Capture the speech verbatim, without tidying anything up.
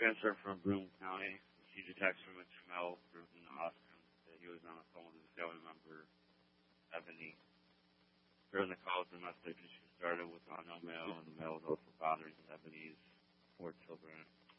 transfer from Broome County. Received a text from a Jamel Bruton Oscar that he was on the phone with his family member, Ebony. During the call, the message she started with unknown male, and the male was also bothering Ebony's four children.